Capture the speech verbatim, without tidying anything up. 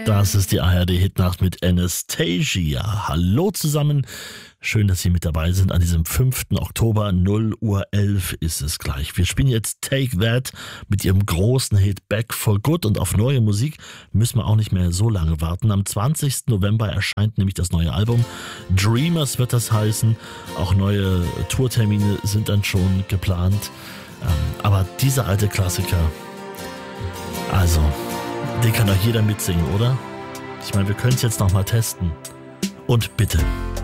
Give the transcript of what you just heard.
Das ist die A R D-Hitnacht mit Anastasia. Hallo zusammen. Schön, dass Sie mit dabei sind an diesem fünften Oktober. null Uhr elf ist es gleich. Wir spielen jetzt Take That mit ihrem großen Hit Back for Good. Und auf neue Musik müssen wir auch nicht mehr so lange warten. Am zwanzigsten November erscheint nämlich das neue Album. Dreamers wird das heißen. Auch neue Tourtermine sind dann schon geplant. Aber dieser alte Klassiker, also, den kann doch jeder mitsingen, oder? Ich meine, wir können es jetzt noch mal testen. Und bitte,